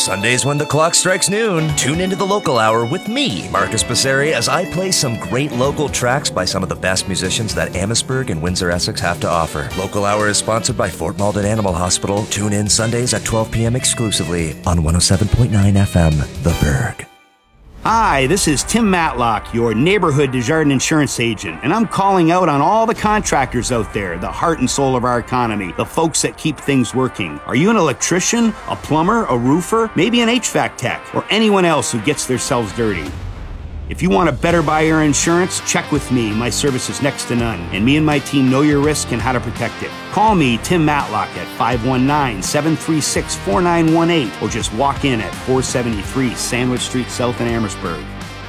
Sundays when the clock strikes noon, tune into the Local Hour with me, Marcus Passeri, as I play some great local tracks by some of the best musicians that Amherstburg and Windsor, Essex have to offer. Local Hour is sponsored by Fort Malden Animal Hospital. Tune in Sundays at 12 p.m. exclusively on 107.9 FM, The Berg. Hi, this is Tim Matlock, your neighborhood Desjardins insurance agent, and I'm calling out on all the contractors out there, the heart and soul of our economy, the folks that keep things working. Are you an electrician, a plumber, a roofer, maybe an HVAC tech, or anyone else who gets themselves dirty? If you want to better buy your insurance, check with me. My service is next to none, and me and my team know your risk and how to protect it. Call me, Tim Matlock, at 519-736-4918, or just walk in at 473 Sandwich Street South in Amherstburg.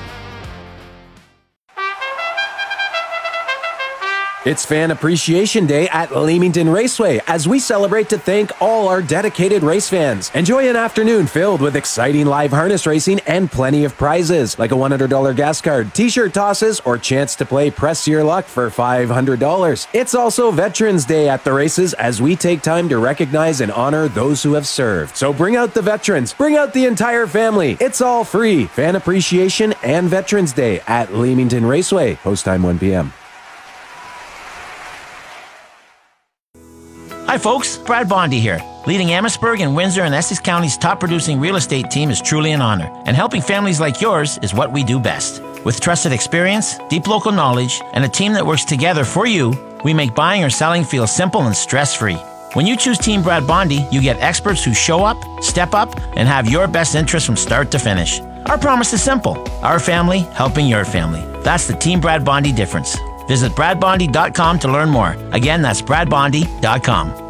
It's Fan Appreciation Day at Leamington Raceway as we celebrate to thank all our dedicated race fans. Enjoy an afternoon filled with exciting live harness racing and plenty of prizes like a $100 gas card, t-shirt tosses, or chance to play Press Your Luck for $500. It's also Veterans Day at the races as we take time to recognize and honor those who have served. So bring out the veterans, bring out the entire family. It's all free. Fan Appreciation and Veterans Day at Leamington Raceway. Post time 1 p.m. Hi folks, Brad Bondy here. Leading Amherstburg and Windsor and Essex County's top producing real estate team is truly an honor, and helping families like yours is what we do best. With trusted experience, deep local knowledge, and a team that works together for you, we make buying or selling feel simple and stress-free. When you choose Team Brad Bondy, you get experts who show up, step up, and have your best interests from start to finish. Our promise is simple: our family helping your family. That's the Team Brad Bondy difference. Visit bradbondy.com to learn more. Again, that's bradbondy.com.